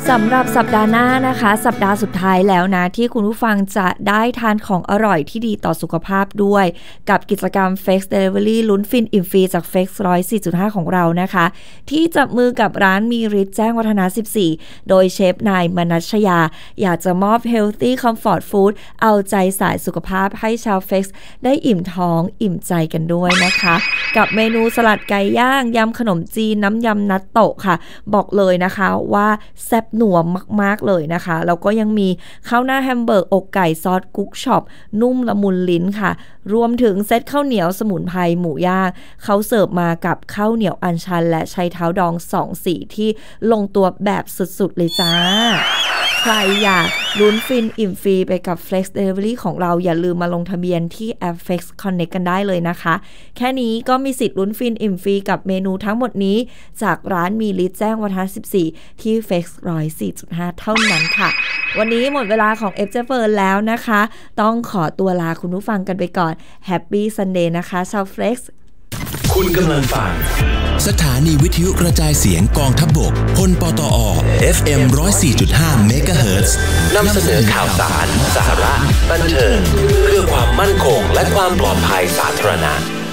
สำหรับสัปดาห์หน้านะคะสัปดาห์สุดท้ายแล้วนะที่คุณผู้ฟังจะได้ทานของอร่อยที่ดีต่อสุขภาพด้วยกับกิจกรรม Flex Delivery ลุ้นฟินอิ่มฟรีจาก Flex 104.5 ของเรานะคะที่จับมือกับร้านมีฤทธิ์แจ้งวัฒนะ14โดยเชฟนายมนัชยาอยากจะมอบ Healthy Comfort Food เอาใจสายสุขภาพให้ชาว Flex ได้อิ่มท้องอิ่มใจกันด้วยนะคะกับเมนูสลัดไก่ย่างยำขนมจีนน้ำยำนัตโตะค่ะบอกเลยนะคะว่าแซ่บหนัวมากๆเลยนะคะแล้วก็ยังมีข้าวหน้าแฮมเบอร์กอกไก่ซอสกุ๊กช็อปนุ่มละมุนลิ้นค่ะรวมถึงเซตข้าวเหนียวสมุนไพรหมูย่างเขาเสิร์ฟมากับข้าวเหนียวอัญชันและไชเท้าดอง2สีที่ลงตัวแบบสุดๆเลยจ้าใครอยากลุ้นฟินอิ่มฟรีไปกับ Flex Delivery ของเราอย่าลืมมาลงทะเบียนที่แอป Flex Connect กันได้เลยนะคะแค่นี้ก็มีสิทธิ์ลุ้นฟินอิ่มฟรีกับเมนูทั้งหมดนี้จากร้านมีฤทธิ์แจ้งวัฒนะ14ที่ Flex 104.5 เท่านั้นค่ะวันนี้หมดเวลาของ F เจเฟิร์นแล้วนะคะต้องขอตัวลาคุณผู้ฟังกันไปก่อน Happy Sunday นะคะชาว Flex คุณกำลังฟังสถานีวิทยุกระจายเสียงกองทัพบกพลปตอ FM 104.5 เมกะเฮิรตซ์นำเสนอข่าวสารสาระบันเทิงเพื่อความมั่นคงและความปลอดภัยสาธารณะ